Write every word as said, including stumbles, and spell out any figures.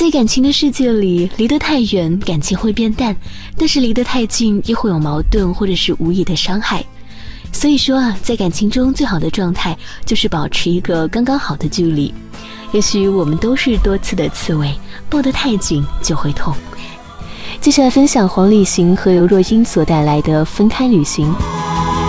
在感情的世界里，离得太远，感情会变淡；但是离得太近，又会有矛盾或者是无意的伤害。所以说啊，在感情中最好的状态就是保持一个刚刚好的距离。也许我们都是多刺的刺猬，抱得太紧就会痛。接下来分享黄立行和刘若英所带来的《分开旅行》。